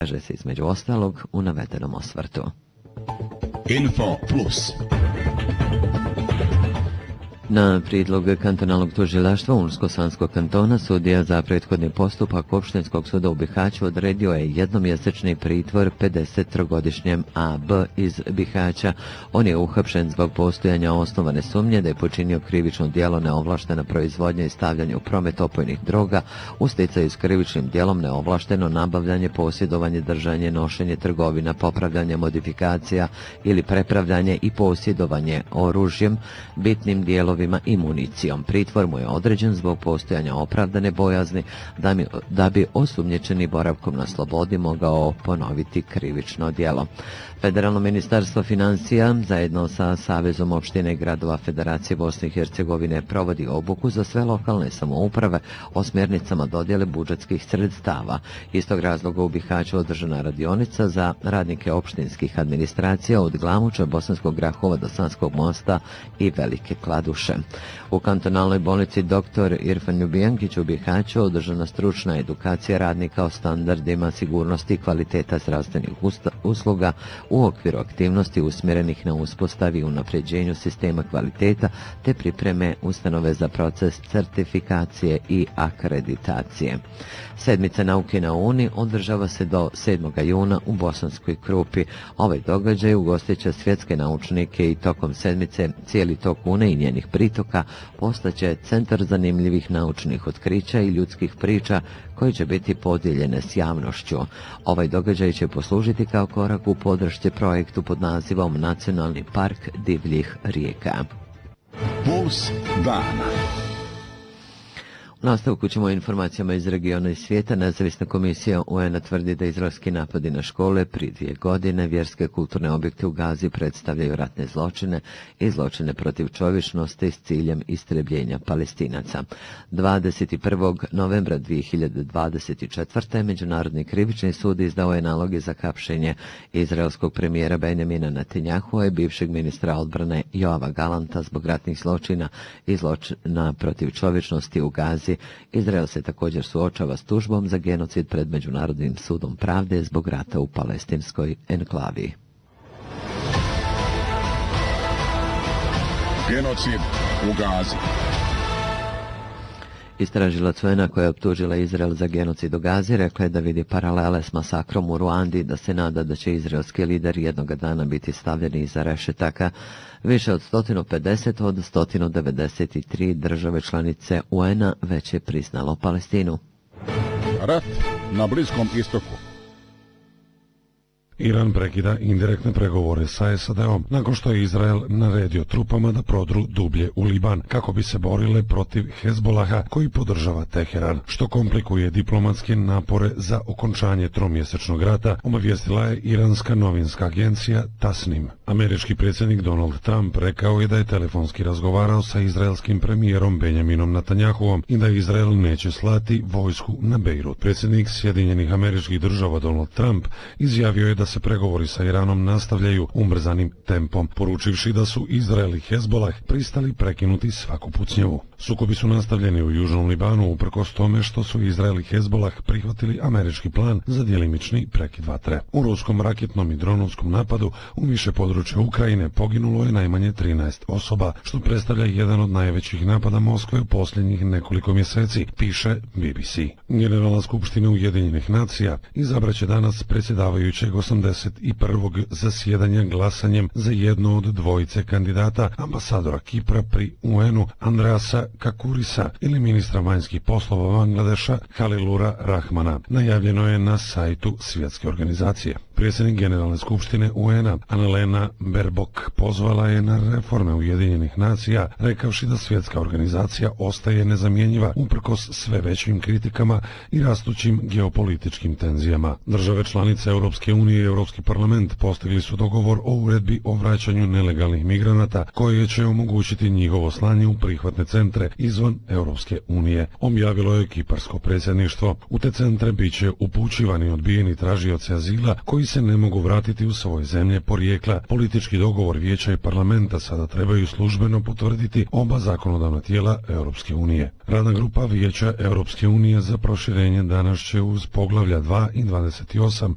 kaže se između ostalog u navedenom osvrtu. Info Plus. Na prijedlog kantonalnog tužilaštva Unsko-Sanskog kantona sudija za prethodni postupak Opštinskog suda u Bihaću odredio je jednomjesečni pritvor 53-godišnjem A.B. iz Bihaća. On je uhapšen zbog postojanja osnovane sumnje da je počinio krivično djelo neovlaštena proizvodnja i stavljanje u promet opojnih droga, u sticaju s krivičnim djelom neovlašteno nabavljanje, posjedovanje, držanje, nošenje, trgovina, popravljanje, modifikacija ili prepravljanje i posjedovanje oružjem, bitnim dijelovima i municijom. Pritvor mu je određen zbog postojanja opravdane bojazni da bi osumnjičeni boravkom na slobodi mogao ponoviti krivično djelo. Federalno ministarstvo financija zajedno sa Savezom opštine i gradova Federacije Bosne i Hercegovine provodi obuku za sve lokalne samouprave o smjernicama dodjele budžetskih sredstava. Iz tog razloga u Bihaću održana radionica za radnike opštinskih administracija od Glamuča, Bosanskog Grahova do Sanskog Mosta i Velike Kladuše. U kantonalnoj bolnici dr. Irfan Ljubijankić u Bihaću održana stručna edukacija radnika o standardima sigurnosti i kvaliteta zdravstvenih usluga u okviru aktivnosti usmjerenih na uspostavi i unapređenju sistema kvaliteta te pripreme ustanove za proces certifikacije i akreditacije. Sedmica nauke na Uni održava se do 7. juna u Bosanskoj Krupi. Ovaj događaj ugostit će svjetske naučnike i tokom sedmice cijeli tok Une i njenih pritoka postaće centar zanimljivih naučnih otkrića i ljudskih priča koje će biti podijeljene s javnošću. Ovaj događaj će poslužiti kao korak u podršci projektu pod nazivom Nacionalni park divljih rijeka. Puls dana. U nastavku ćemo informacijama iz regiona i svijeta. Nezavisna komisija UN tvrdi da izraelski napadi na škole prije 2 godine, vjerske kulturne objekte u Gazi predstavljaju ratne zločine i zločine protiv čovječnosti s ciljem istrebljenja Palestinaca. 21. novembra 2024. Međunarodni krivični sud izdao je naloge za hapšenje izraelskog premijera Benjamina Netanjahua i bivšeg ministra odbrane Joava Galanta zbog ratnih zločina i zločina protiv čovječnosti u Gazi. Izrael se također suočava s tužbom za genocid pred Međunarodnim sudom pravde zbog rata u palestinskoj enklavi. Genocid u Gazi. Istražilac UN-a koja je optužila Izrael za genocid u Gazi rekla je da vidi paralele s masakrom u Ruandi, da se nada da će izraelski lideri jednoga dana biti stavljeni iza rešetaka. Više od 150 od 193 države članice UN-a već je priznalo Palestinu. Rat na Bliskom istoku. Iran prekida indirektne pregovore sa SAD-om nakon što je Izrael naredio trupama da prodru dublje u Liban kako bi se borile protiv Hezbolaha koji podržava Teheran, što komplikuje diplomatske napore za okončanje tromjesečnog rata, obavijestila je iranska novinska agencija Tasnim. Američki predsjednik Donald Trump rekao je da je telefonski razgovarao sa izraelskim premijerom Benjaminom Netanjahuom i da Izrael neće slati vojsku na Bejrut. Predsjednik Sjedinjenih Američkih Država Donald Trump izjavio je da se pregovori sa Iranom nastavljaju ubrzanim tempom, poručivši da su Izrael i Hezbolah pristali prekinuti svaku pucnjavu. Sukobi su nastavljeni u Južnom Libanu uprkos tome što su Izrael i Hezbolah prihvatili američki plan za djelimični prekid vatre. U ruskom raketnom i dronovskom napadu u više područja Ukrajine poginulo je najmanje 13 osoba, što predstavlja jedan od najvećih napada Moskve u posljednjih nekoliko mjeseci, piše BBC. Generalna skupština Ujedinjenih nacija izabraće danas predsjedavajućeg 81. zasjedanja glasanjem za jedno od dvojice kandidata, ambasadora Kipra pri UN-u Andreasa Kakurisa ili ministra vanjskih poslova Bangladeša Halilura Rahmana. Najavljeno je na sajtu Svjetske organizacije. Predsjednik Generalne skupštine UN-a Annalena Baerbock pozvala je na reforme Ujedinjenih nacija, rekavši da Svjetska organizacija ostaje nezamjenjiva uprkos sve većim kritikama i rastućim geopolitičkim tenzijama. Države članice Europske unije i Europski parlament postigli su dogovor o uredbi o vraćanju nelegalnih migranata koje će omogućiti njihovo slanje u prihvatne centre izvan Europske unije, objavilo je kiparsko predsjedništvo. U te centre biće upućivani odbijeni tražioci azila koji se ne mogu vratiti u svoje zemlje porijekla. Politički dogovor vijeća i parlamenta sada trebaju službeno potvrditi oba zakonodavna tijela Europske unije. Radna grupa vijeća Europske unije za proširenje danas će uz poglavlja 2 i 28